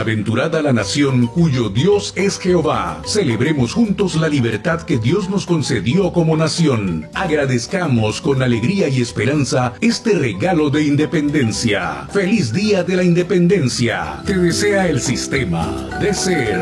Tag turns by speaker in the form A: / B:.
A: Bienaventurada la nación cuyo Dios es Jehová. Celebremos juntos la libertad que Dios nos concedió como nación. Agradezcamos con alegría y esperanza este regalo de independencia. ¡Feliz Día de la Independencia! Te desea el sistema de ser.